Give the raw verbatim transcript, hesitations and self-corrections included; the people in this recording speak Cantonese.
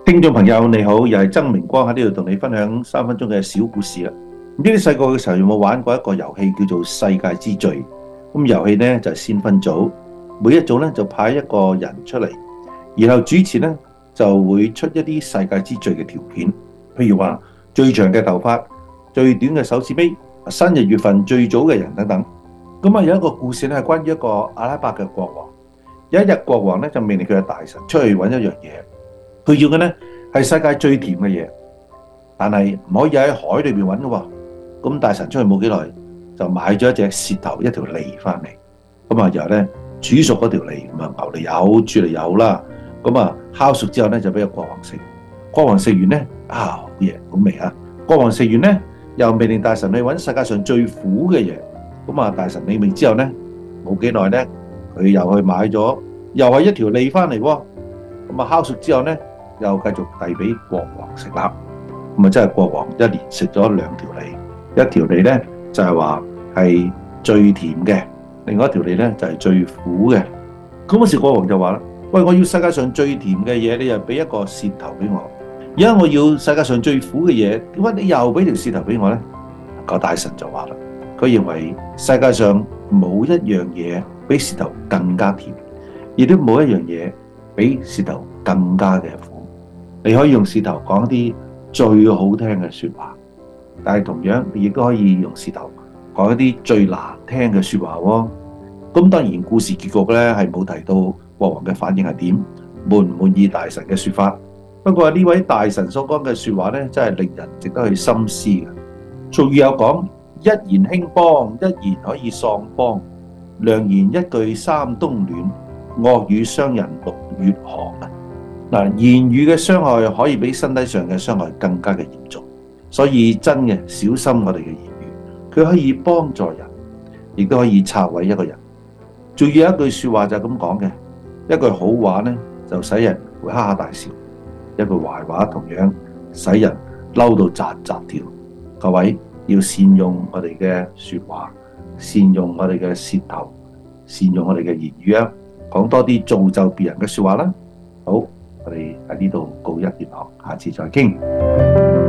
聽眾朋友你好，又係曾明光喺呢度同你分享三分鐘嘅小故事啦。唔知你細個嘅時候有冇玩過一個遊戲叫做世界之最？咁遊戲呢就係先分組，每一組呢就派一個人出嚟，然後主持呢就會出一啲世界之最嘅條件，譬如話最長嘅頭髮、最短嘅手指尾、生日月份最早嘅人等等。咁啊有一個故事呢係關於一個阿拉伯嘅國王。有一日國王呢就命令佢嘅大臣出去揾一樣嘢。佢要嘅呢係世界最甜嘅嘢，但係唔可以喺海裏邊揾嘅喎。咁大臣出去冇幾耐，就買咗一隻舌頭一條脷翻嚟。咁啊，然後咧煮熟嗰條脷，咁啊牛脷油、豬脷油啦。咁啊烤熟之後咧，就俾個國王食。國王食完咧，啊好嘢，好味啊！國王食完咧，又命令大臣去揾世界上最苦嘅嘢。咁啊，大臣領命之後咧，冇幾耐咧，佢又去買咗，又係一條脷翻嚟喎。咁啊烤熟之後咧，又繼續遞俾國王食啦。咁啊，真係國王一連食咗兩條脷，一條脷咧就係話係最甜嘅，另外一條脷咧就係最苦嘅。咁嗰時國王就話啦：喂，我要世界上最甜嘅嘢，你又俾一個舌頭俾我；而家我要世界上最苦嘅嘢，點解你又俾條舌頭俾我咧？個大臣就話啦，佢認為世界上冇一樣嘢比舌頭更加甜，亦都冇一樣嘢比舌頭更加嘅苦。你可以用舌頭講一啲最好聽嘅說話，但係同樣你亦都可以用舌頭講一啲最難聽嘅說話喎。咁當然故事結局咧係冇提到國王嘅反應係點，滿唔滿意大臣嘅說法。不過呢位大臣所講嘅說話咧，真係令人值得去深思嘅。俗語有講：一言興邦，一言可以喪邦；良言一句三冬暖，惡語傷人六月寒啊！嗱，言語嘅傷害可以比身體上嘅傷害更加嘅嚴重，所以真嘅小心我哋嘅言語，佢可以幫助人，亦都可以拆毀一個人。仲有一句說話就係咁講嘅，一句好話呢就使人會哈哈大笑，一句壞話同樣使人嬲到扎扎跳。各位要善用我哋嘅說話，善用我哋嘅舌頭，善用我哋嘅言語啊，講多啲造就別人嘅說話啦。好。我哋喺呢度告一段落，下次再傾。